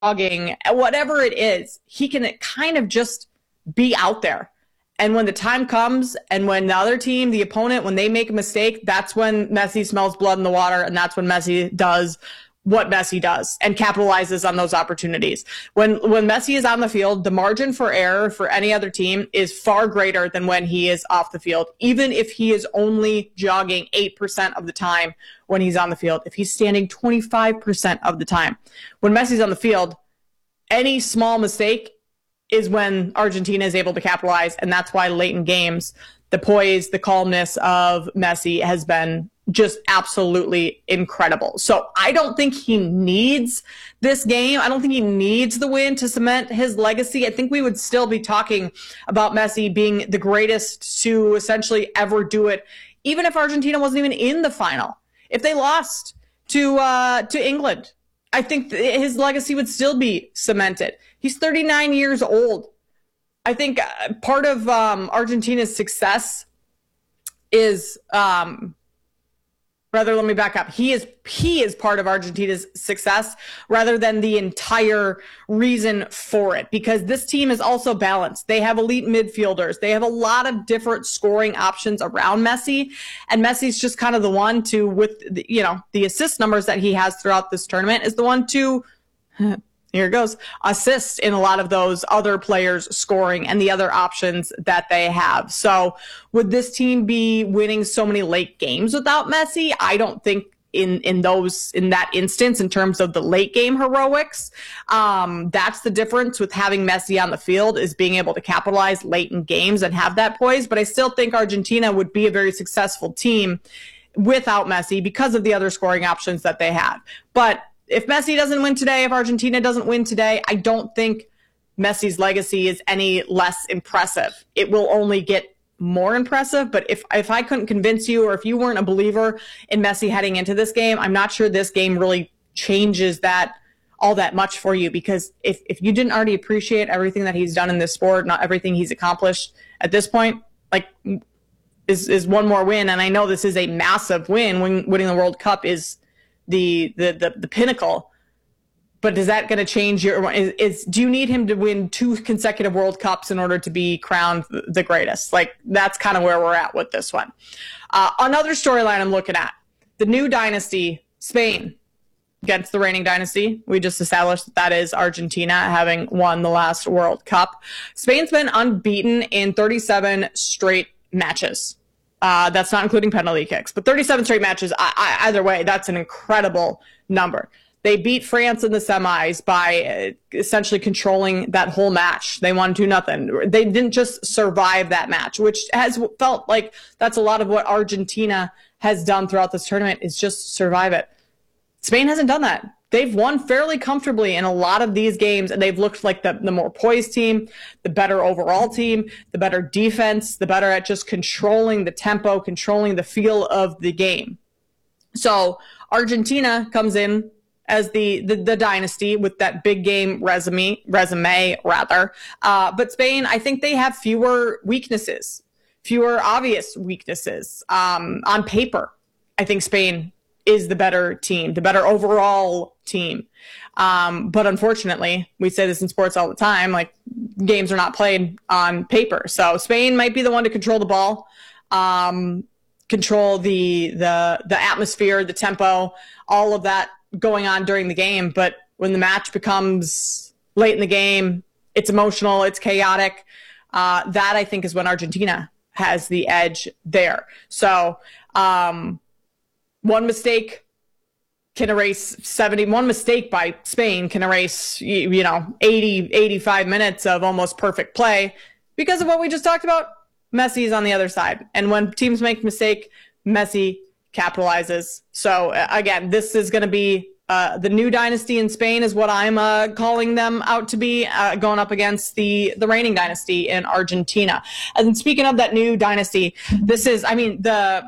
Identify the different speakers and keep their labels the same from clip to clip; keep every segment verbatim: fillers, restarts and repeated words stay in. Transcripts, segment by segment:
Speaker 1: jogging, whatever it is, he can kind of just be out there. And when the time comes and when the other team, the opponent, when they make a mistake, that's when Messi smells blood in the water. And that's when Messi does what Messi does and capitalizes on those opportunities. When when Messi is on the field, the margin for error for any other team is far greater than when he is off the field, even if he is only jogging eight percent of the time when he's on the field. If he's standing twenty-five percent of the time. When Messi's on the field, any small mistake is when Argentina is able to capitalize, and that's why late in games, the poise, the calmness of Messi has been just absolutely incredible. So I don't think he needs this game. I don't think he needs the win to cement his legacy. I think we would still be talking about Messi being the greatest to essentially ever do it, even if Argentina wasn't even in the final. If they lost to uh, to England, I think th- his legacy would still be cemented. He's thirty-nine years old. I think uh, part of um, Argentina's success is, um, rather, let me back up. He is he is part of Argentina's success rather than the entire reason for it, because this team is also balanced. They have elite midfielders. They have a lot of different scoring options around Messi, and Messi's just kind of the one to, with the, you know, the assist numbers that he has throughout this tournament, is the one to here it goes, assist in a lot of those other players scoring and the other options that they have. So would this team be winning so many late games without Messi? I don't think in, in those, in that instance, in terms of the late game heroics. Um, that's the difference with having Messi on the field, is being able to capitalize late in games and have that poise. But I still think Argentina would be a very successful team without Messi because of the other scoring options that they have. But if Messi doesn't win today, if Argentina doesn't win today, I don't think Messi's legacy is any less impressive. It will only get more impressive. But if, if I couldn't convince you, or if you weren't a believer in Messi heading into this game, I'm not sure this game really changes that all that much for you. Because if, if you didn't already appreciate everything that he's done in this sport, not everything he's accomplished at this point, like, is, is one more win. And I know this is a massive win. When winning the World Cup is The, the the the pinnacle, but is that going to change your? Is, is do you need him to win two consecutive World Cups in order to be crowned the greatest? Like, that's kind of where we're at with this one. Uh, another storyline I'm looking at: the new dynasty, Spain against the reigning dynasty. We just established that that is Argentina, having won the last World Cup. Spain's been unbeaten in thirty-seven straight matches. Uh, that's not including penalty kicks, but thirty-seven straight matches. I, I, either way, that's an incredible number. They beat France in the semis by uh, essentially controlling that whole match. They won two nothing. They didn't just survive that match, which has felt like that's a lot of what Argentina has done throughout this tournament, is just survive it. Spain hasn't done that. They've won fairly comfortably in a lot of these games, and they've looked like the, the more poised team, the better overall team, the better defense, the better at just controlling the tempo, controlling the feel of the game. So Argentina comes in as the, the, the dynasty with that big game resume, resume rather. Uh, but Spain, I think they have fewer weaknesses, fewer obvious weaknesses. Um, on paper, I think Spain is the better team, the better overall team. Um, but unfortunately, we say this in sports all the time, like, games are not played on paper. So Spain might be the one to control the ball, um, control the, the, the atmosphere, the tempo, all of that going on during the game. But when the match becomes late in the game, it's emotional, it's chaotic. Uh, that I think is when Argentina has the edge there. So, um, One mistake can erase seventy. One mistake by Spain can erase, you know, eighty, eighty-five minutes of almost perfect play because of what we just talked about. Messi is on the other side. And when teams make a mistake, Messi capitalizes. So, uh, again, this is going to be uh, the new dynasty in Spain is what I'm uh, calling them out to be, uh, going up against the, the reigning dynasty in Argentina. And speaking of that new dynasty, this is, I mean, the...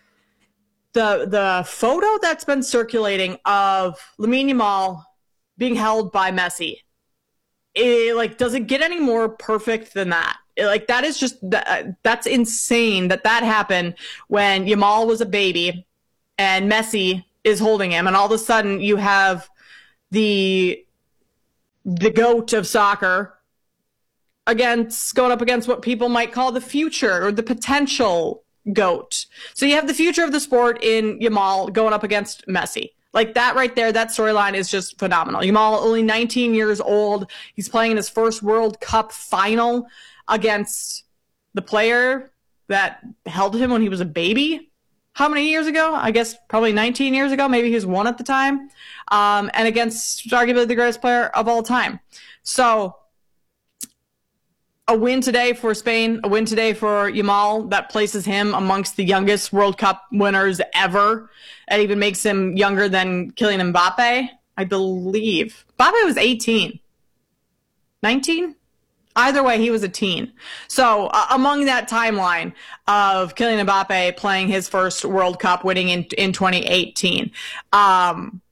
Speaker 1: The the photo that's been circulating of Lamine Yamal being held by Messi, it, like, does it get any more perfect than that? It, like, that is just, that, that's insane that that happened when Yamal was a baby and Messi is holding him, and all of a sudden you have the the GOAT of soccer, against going up against what people might call the future or the potential GOAT. So you have the future of the sport in Yamal going up against Messi. Like that right there, that storyline is just phenomenal. Yamal, only nineteen years old. He's playing in his first World Cup final against the player that held him when he was a baby. How many years ago? I guess probably nineteen years ago. Maybe he was one at the time. Um, and against arguably the greatest player of all time. So a win today for Spain, a win today for Yamal that places him amongst the youngest World Cup winners ever. It even makes him younger than Kylian Mbappe, I believe. Mbappe was eighteen. nineteen? Either way, he was a teen. So uh, among that timeline of Kylian Mbappe playing his first World Cup, winning in, in twenty eighteen, um,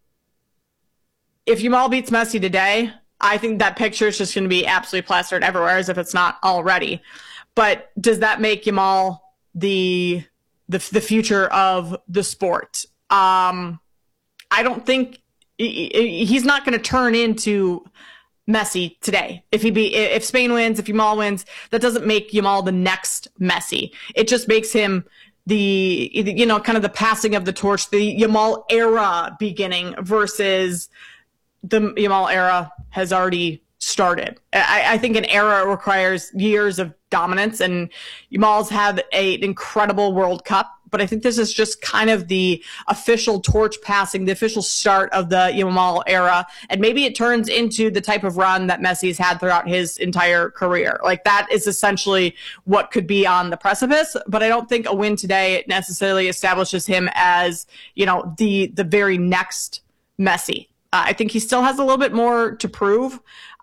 Speaker 1: if Yamal beats Messi today, I think that picture is just going to be absolutely plastered everywhere, as if it's not already. But does that make Yamal the the, the future of the sport? Um, I don't think he, he's not going to turn into Messi today. If he be if Spain wins, if Yamal wins, that doesn't make Yamal the next Messi. It just makes him the, you know, kind of the passing of the torch, the Yamal era beginning versus the Yamal era has already started. I, I think an era requires years of dominance, and Yamal's had a, an incredible World Cup, but I think this is just kind of the official torch passing, the official start of the Yamal era, and maybe it turns into the type of run that Messi's had throughout his entire career. Like that is essentially what could be on the precipice, but I don't think a win today necessarily establishes him as, you know, the the very next Messi. Uh, I think he still has a little bit more to prove.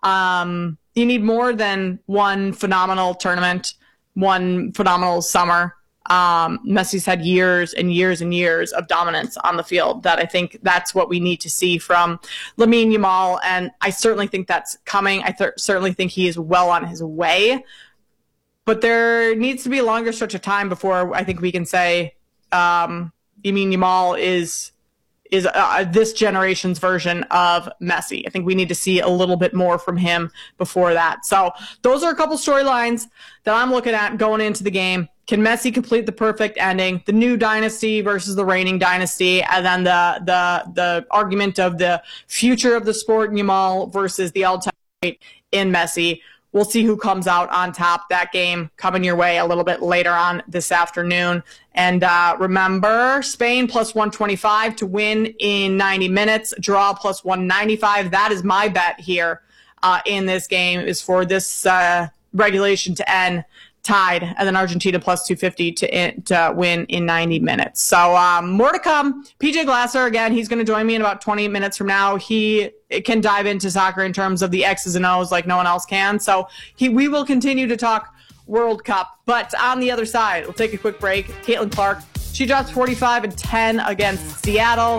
Speaker 1: Um, you need more than one phenomenal tournament, one phenomenal summer. Um, Messi's had years and years and years of dominance on the field that I think that's what we need to see from Lamine Yamal. And I certainly think that's coming. I th- certainly think he is well on his way. But there needs to be a longer stretch of time before I think we can say um, Lamine Yamal is is uh, this generation's version of Messi. I think we need to see a little bit more from him before that. So those are a couple storylines that I'm looking at going into the game. Can Messi complete the perfect ending? The new dynasty versus the reigning dynasty, and then the the the argument of the future of the sport in Yamal versus the all-time great in Messi. We'll see who comes out on top. That game coming your way a little bit later on this afternoon. And uh, remember, Spain plus one twenty-five to win in ninety minutes, draw plus one ninety-five. That is my bet here uh, in this game, is for this uh, regulation to end tied, and then Argentina plus two fifty to, in, to win in ninety minutes. So um, more to come. P J Glasser, again, he's going to join me in about twenty minutes from now. He can dive into soccer in terms of the X's and O's like no one else can. So he, we will continue to talk World Cup. But on the other side, we'll take a quick break. Caitlin Clark, she drops forty-five and ten against Seattle.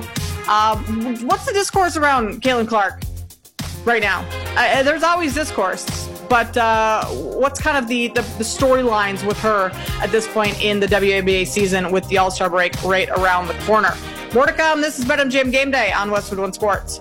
Speaker 1: Um, what's the discourse around Caitlin Clark right now? Uh, there's always discourse. But uh, what's kind of the, the, the storylines with her at this point in the W N B A season with the All-Star break right around the corner? More to come. This is BetMGM Game Day on Westwood One Sports.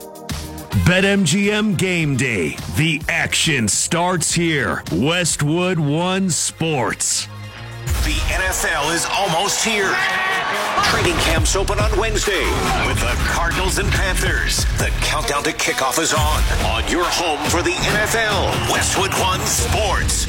Speaker 2: BetMGM Game Day. The action starts here. Westwood One Sports.
Speaker 3: The N F L is almost here. Training camps open on Wednesday with the Cardinals and Panthers. The countdown to kickoff is on. On your home for the N F L, Westwood One Sports.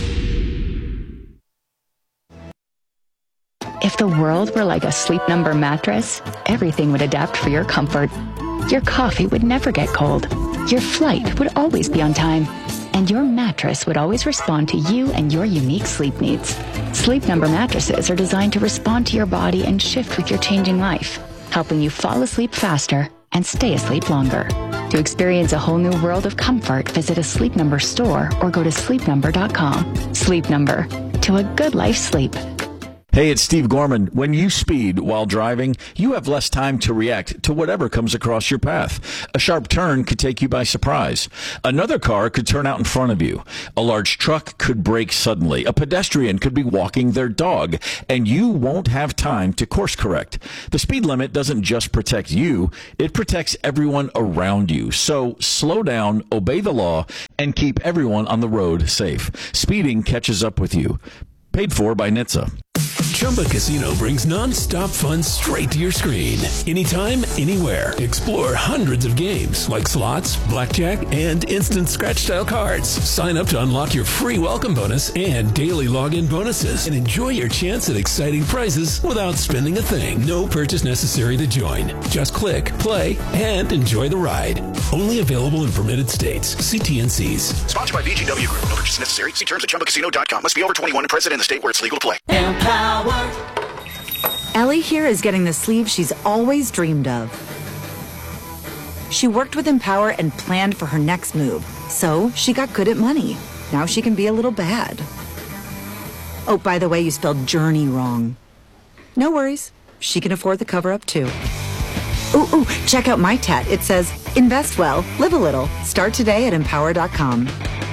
Speaker 4: If the world were like a Sleep Number mattress, everything would adapt for your comfort. Your coffee would never get cold. Your flight would always be on time. And your mattress would always respond to you and your unique sleep needs. Sleep Number mattresses are designed to respond to your body and shift with your changing life, helping you fall asleep faster and stay asleep longer. To experience a whole new world of comfort, visit a Sleep Number store or go to sleep number dot com. Sleep Number. To a good life sleep.
Speaker 5: Hey, it's Steve Gorman. When you speed while driving, you have less time to react to whatever comes across your path. A sharp turn could take you by surprise. Another car could turn out in front of you. A large truck could brake suddenly. A pedestrian could be walking their dog, and you won't have time to course correct. The speed limit doesn't just protect you, it protects everyone around you. So slow down, obey the law, and keep everyone on the road safe. Speeding catches up with you. Paid for by N H T S A.
Speaker 6: Chumba Casino brings non-stop fun straight to your screen. Anytime, anywhere. Explore hundreds of games like slots, blackjack, and instant scratch-style cards. Sign up to unlock your free welcome bonus and daily login bonuses. And enjoy your chance at exciting prizes without spending a thing. No purchase necessary to join. Just click, play, and enjoy the ride. Only available in permitted states. See T N Cs.
Speaker 7: Sponsored by V G W Group. No purchase necessary. See terms at chumba casino dot com. Must be over twenty-one and present in the state where it's legal to play.
Speaker 8: Empower. Ellie here is getting the sleeve she's always dreamed of. She worked with Empower and planned for her next move, so she got good at money. Now she can be a little bad. Oh, by the way, you spelled journey wrong. No worries. She can afford the cover-up, too. Ooh, ooh, check out my tat. It says, invest well, live a little. Start today at empower dot com.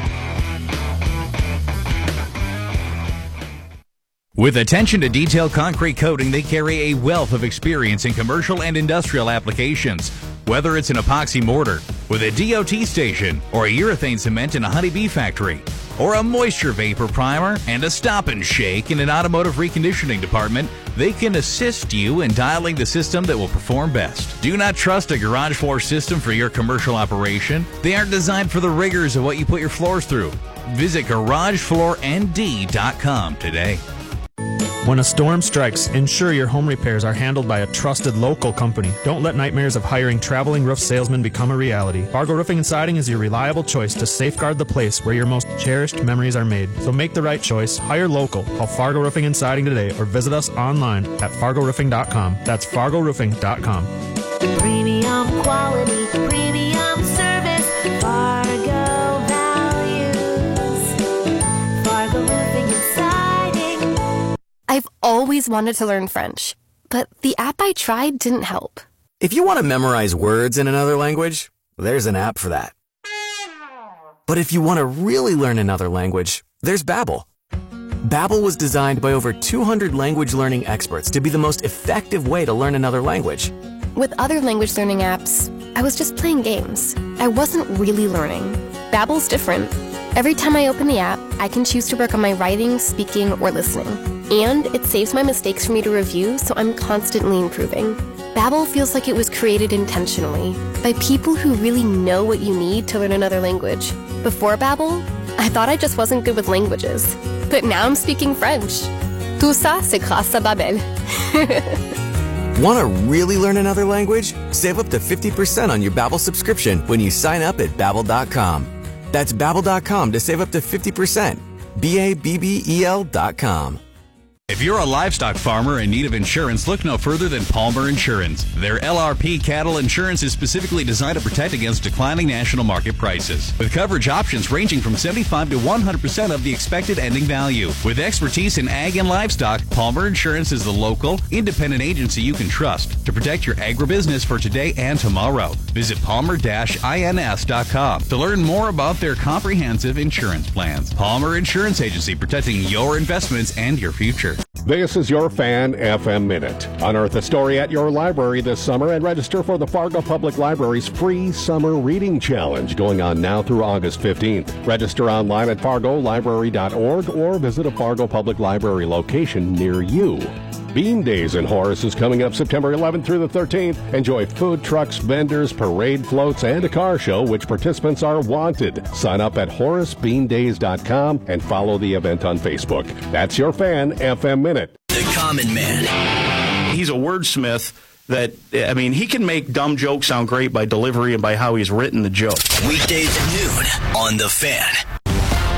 Speaker 9: With attention to detail concrete coating, they carry a wealth of experience in commercial and industrial applications. Whether it's an epoxy mortar with a D O T station or a urethane cement in a honeybee factory, or a moisture vapor primer and a stop and shake in an automotive reconditioning department, they can assist you in dialing the system that will perform best. Do not trust a garage floor system for your commercial operation. They aren't designed for the rigors of what you put your floors through. Visit garage floor N D dot com today.
Speaker 10: When a storm strikes, ensure your home repairs are handled by a trusted local company. Don't let nightmares of hiring traveling roof salesmen become a reality. Fargo Roofing and Siding is your reliable choice to safeguard the place where your most cherished memories are made. So make the right choice. Hire local. Call Fargo Roofing and Siding today or visit us online at fargo roofing dot com. That's fargo roofing dot com.
Speaker 11: Premium quality, premium service, Fargo values. Fargo Roofing and Siding.
Speaker 12: I've always wanted to learn French, but the app I tried didn't help.
Speaker 13: If you want to memorize words in another language, there's an app for that. But if you want to really learn another language, there's Babbel. Babbel was designed by over two hundred language learning experts to be the most effective way to learn another language.
Speaker 12: With other language learning apps, I was just playing games. I wasn't really learning. Babbel's different. Every time I open the app, I can choose to work on my writing, speaking, or listening. And it saves my mistakes for me to review, so I'm constantly improving. Babbel feels like it was created intentionally by people who really know what you need to learn another language. Before Babbel, I thought I just wasn't good with languages. But now I'm speaking French. Tout ça, c'est grâce à Babbel.
Speaker 13: Want to really learn another language? Save up to fifty percent on your Babbel subscription when you sign up at babbel dot com. That's babbel dot com to save up to fifty percent. B A B B E L dot com.
Speaker 9: If you're a livestock farmer in need of insurance, look no further than Palmer Insurance. Their L R P cattle insurance is specifically designed to protect against declining national market prices, with coverage options ranging from seventy-five to one hundred percent of the expected ending value. With expertise in ag and livestock, Palmer Insurance is the local, independent agency you can trust to protect your agribusiness for today and tomorrow. Visit palmer dash ins dot com to learn more about their comprehensive insurance plans. Palmer Insurance Agency, protecting your investments and your future.
Speaker 14: This is your Fan F M Minute. Unearth a story at your library this summer and register for the Fargo Public Library's free Summer Reading Challenge going on now through August fifteenth. Register online at fargo library dot org or visit a Fargo Public Library location near you. Bean Days in Horace is coming up September eleventh through the thirteenth. Enjoy food trucks, vendors, parade floats, and a car show, which participants are wanted. Sign up at horace bean days dot com and follow the event on Facebook. That's your Fan F M Minute.
Speaker 15: The Common Man. He's a wordsmith that, I mean, he can make dumb jokes sound great by delivery and by how he's written the joke.
Speaker 3: Weekdays at noon on The Fan.